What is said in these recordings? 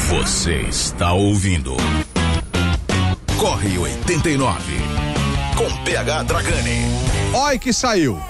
Você está ouvindo Corre 89 com PH Dragani. Olha que saiu.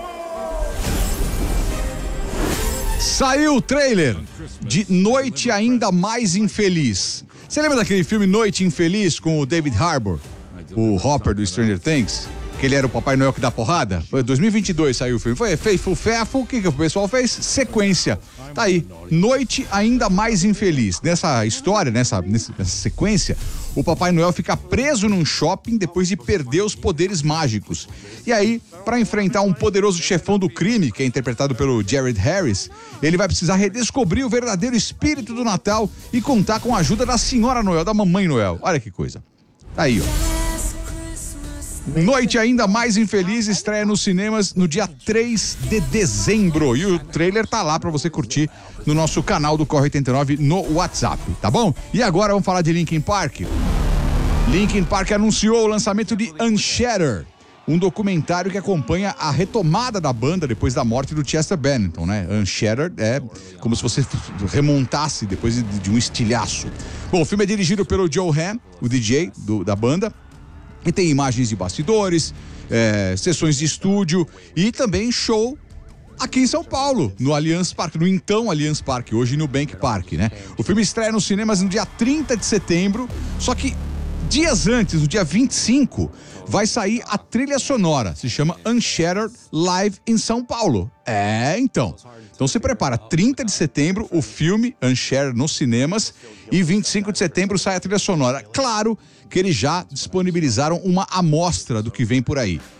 Saiu o trailer de Noite Ainda Mais Infeliz. Você lembra daquele filme Noite Infeliz com o David Harbour, o Hopper do Stranger Things? Que ele era o Papai Noel que dá porrada? Foi 2022 saiu o filme. Foi Faithful Fefo, o que o pessoal fez? Sequência. Tá aí, Noite Ainda Mais Infeliz. Nessa história, nessa sequência, o Papai Noel fica preso num shopping depois de perder os poderes mágicos. E aí, para enfrentar um poderoso chefão do crime, que é interpretado pelo Jared Harris, ele vai precisar redescobrir o verdadeiro espírito do Natal e contar com a ajuda da Senhora Noel, da Mamãe Noel. Olha que coisa. Tá aí, ó. Noite Ainda Mais Infeliz estreia nos cinemas no dia 3 de dezembro. E o trailer tá lá pra você curtir no nosso canal do Corre 89 no WhatsApp, tá bom? E agora vamos falar de Linkin Park. Linkin Park anunciou o lançamento de Unshattered, um documentário que acompanha a retomada da banda depois da morte do Chester Bennington, né? Unshattered é como se você remontasse depois de um estilhaço. Bom, o filme é dirigido pelo Joe Ham, o DJ da banda. E tem imagens de bastidores, sessões de estúdio e também show aqui em São Paulo, no Allianz Parque, no então Allianz Parque, hoje no Bank Park, né? O filme estreia nos cinemas no dia 30 de setembro, só que dias antes, no dia 25, vai sair a trilha sonora, se chama Unshattered Live em São Paulo. Então se prepara, 30 de setembro o filme Unshattered nos cinemas e 25 de setembro sai a trilha sonora. Claro que eles já disponibilizaram uma amostra do que vem por aí.